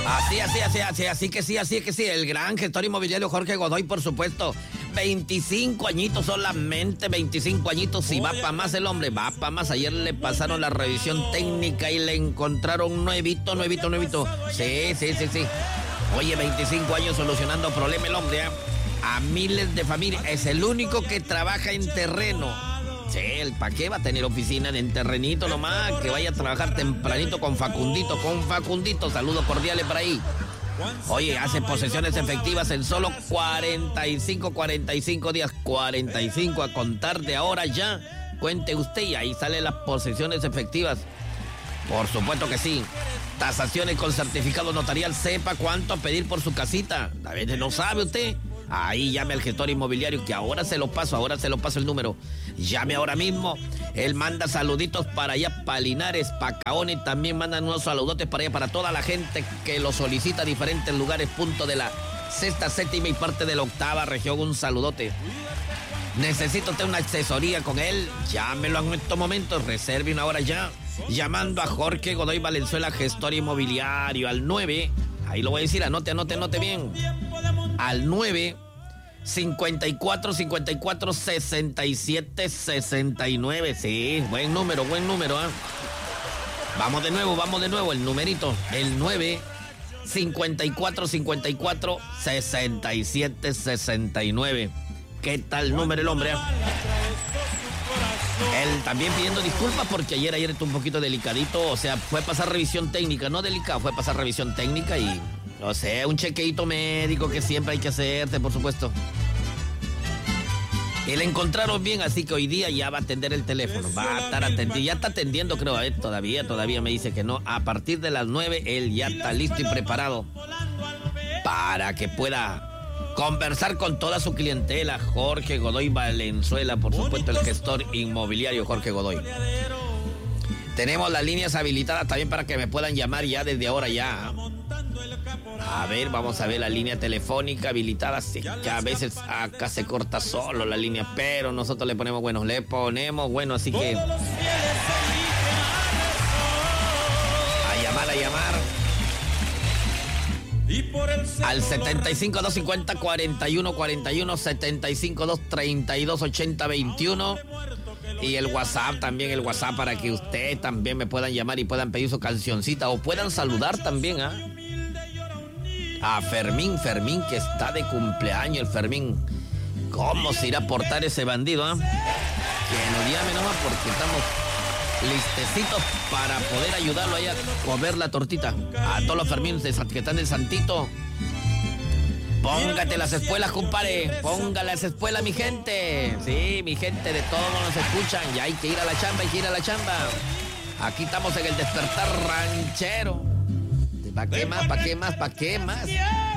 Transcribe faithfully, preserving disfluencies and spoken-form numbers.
Así, así, así, así, así que sí, así que sí. El gran gestor inmobiliario Jorge Godoy, por supuesto. veinticinco añitos solamente, veinticinco añitos. Si va para más el hombre, va para más. Ayer le pasaron la revisión técnica y le encontraron nuevito, nuevito, nuevito. Sí, sí, sí, sí. Oye, veinticinco años solucionando problemas el hombre, ¿eh? A miles de familias. Es el único que trabaja en terreno. Sí, el pa' qué va a tener oficina en terrenito nomás, que vaya a trabajar tempranito con Facundito, con Facundito, saludos cordiales por ahí. Oye, hace posesiones efectivas en solo cuarenta y cinco, cuarenta y cinco días, cuarenta y cinco a contar de ahora ya, cuente usted y ahí salen las posesiones efectivas. Por supuesto que sí. Tasaciones con certificado notarial, sepa cuánto pedir por su casita. A veces no sabe usted. Ahí llame al gestor inmobiliario, que ahora se lo paso, ahora se lo paso el número. Llame ahora mismo. Él manda saluditos para allá, para Linares, para Caone. También mandan unos saludotes para allá, para toda la gente que lo solicita a diferentes lugares, punto de la sexta, séptima y parte de la octava región. Un saludote. Necesita usted una asesoría con él, llámelo en estos momentos, reserve una hora ya. Llamando a Jorge Godoy Valenzuela, gestor inmobiliario, al nueve, ahí lo voy a decir, anote, anote, anote bien. Al nueve, cincuenta y cuatro, cincuenta y cuatro, sesenta y siete, sesenta y nueve. Sí, buen número, buen número, ¿eh? Vamos de nuevo, vamos de nuevo, el numerito. El nueve, cincuenta y cuatro, cincuenta y cuatro, sesenta y siete, sesenta y nueve. ¿Qué tal número el hombre? Él también pidiendo disculpas porque ayer, ayer estuvo un poquito delicadito. O sea, fue a pasar revisión técnica, no delicado, fue a pasar revisión técnica y... O sea, un chequeito médico que siempre hay que hacerte, por supuesto. Y le encontraron bien, así que hoy día ya va a atender el teléfono. Va a estar atendiendo, ya está atendiendo, creo, a ver, todavía, todavía me dice que no. A partir de las nueve, él ya está listo y preparado para que pueda conversar con toda su clientela. Jorge Godoy Valenzuela, por supuesto, el gestor inmobiliario Jorge Godoy. Tenemos las líneas habilitadas también para que me puedan llamar ya desde ahora ya. A ver, vamos a ver la línea telefónica habilitada. Sí, que a veces acá se corta solo la línea, pero nosotros le ponemos bueno, le ponemos bueno, así que... A llamar, a llamar. Al setenta y cinco, doscientos cincuenta, cuarenta y uno cuarenta y uno, setenta y cinco, doscientos treinta y dos, ochenta, veintiuno. Y el WhatsApp también, el WhatsApp para que usted también me puedan llamar y puedan pedir su cancioncita o puedan saludar también, ¿ah? ¿eh? A Fermín, Fermín que está de cumpleaños, el Fermín. ¿Cómo se irá a portar ese bandido, ah? ¿eh? Que nos llame nomás porque estamos listecitos para poder ayudarlo ahí a comer la tortita. A todos los Fermín que están en Santito. Póngate las espuelas, compadre. Ponga las espuelas, mi gente. Sí, mi gente de todos nos escuchan. Ya hay que ir a la chamba, hay que ir a la chamba. Aquí estamos en el despertar ranchero. ¿Para qué más? ¿Para qué más? ¿Para qué más?